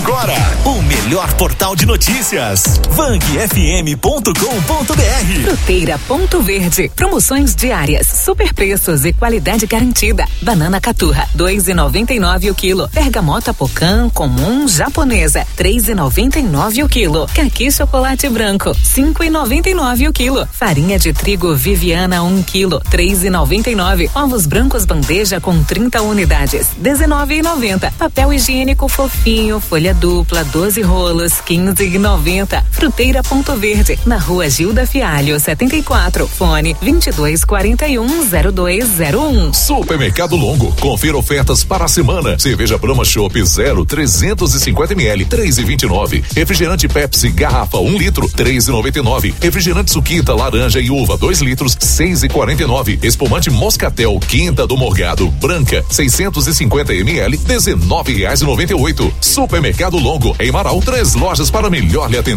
agora o melhor portal de notícias, vangfm.com.br. Fruteira Ponto Verde, promoções diárias, super preços e qualidade garantida. Banana caturra, 2,99 o quilo. Bergamota Pocan comum japonesa, 3,99 o quilo. Caqui chocolate branco, 5,99 o quilo. Farinha de trigo Viviana 1 quilo, 3,99. Ovos brancos bandeja com 30 unidades, 19,90. Papel higiênico fofinho, folha dupla, 12 rolos, 15,90. Fruteira Ponto Verde, na Rua Gilda Fialho, 74. Fone 2241-0201. Supermercado Longo, confira ofertas para a semana. Cerveja Brahma Chopp 0 350 ml, 3,29. Refrigerante Pepsi garrafa 1 litro, 3,99. Refrigerante Suquita laranja e uva 2 litros, 6,49. Espumante Moscatel Quinta do Morgado branca 650 ml, R$19,98. Supermercado Longo, em Marau, 3 lojas para melhor lhe atender.